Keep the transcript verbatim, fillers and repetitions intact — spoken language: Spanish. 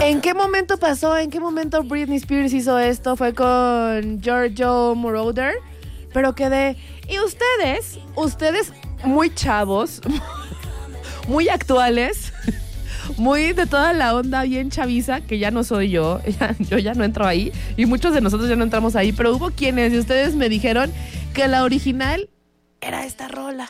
¿En qué momento pasó? ¿En qué momento Britney Spears hizo esto? Fue con Giorgio Moroder, pero quedé... Y ustedes, ustedes muy chavos, muy actuales, muy de toda la onda bien chaviza, que ya no soy yo, ya, yo ya no entro ahí, y muchos de nosotros ya no entramos ahí, pero hubo quienes, y ustedes me dijeron que la original era esta rola.